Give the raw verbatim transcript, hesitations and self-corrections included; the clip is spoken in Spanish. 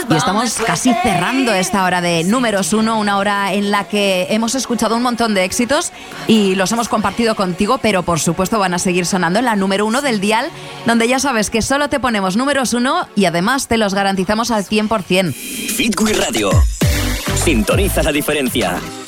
Y estamos casi cerrando esta hora de números uno, una hora en la que hemos escuchado un montón de éxitos y los hemos compartido contigo, pero por supuesto van a seguir sonando en la número uno del dial, donde ya sabes que solo te ponemos números uno y además te los garantizamos al cien por ciento. Hit Wii Radio. Sintoniza la diferencia.